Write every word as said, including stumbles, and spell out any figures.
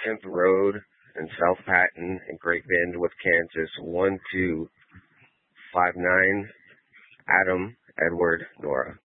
tenth Road in South Patton in Great Bend, Kansas, one two five nine. Adam, Edward, Nora.